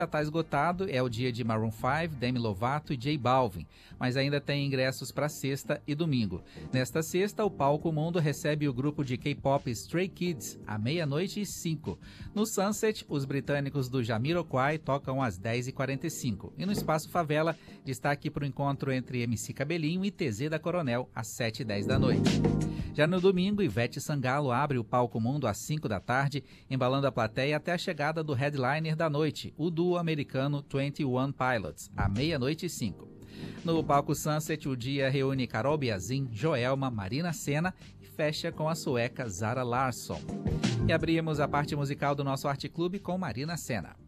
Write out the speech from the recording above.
já está esgotado, é o dia de Maroon 5, Demi Lovato e J Balvin, mas ainda tem ingressos para sexta e domingo. Nesta sexta, o Palco Mundo recebe o grupo de K-pop Stray Kids, à 00:05. No Sunset, os britânicos do Jamiroquai tocam às 10h45. E no Espaço Favela, destaque para o encontro entre MC Cabelinho e TZ da Coronel, às 7h10 da noite. Já no domingo, Ivete Sangalo abre o Palco Mundo às 5 da tarde, embalando a plateia até a chegada do headliner da noite, o duo americano 21 Pilots, à 00:05. No Palco Sunset, o dia reúne Carol Biazin, Joelma, Marina Sena e fecha com a sueca Zara Larsson. E abrimos a parte musical do nosso Arte Clube com Marina Sena.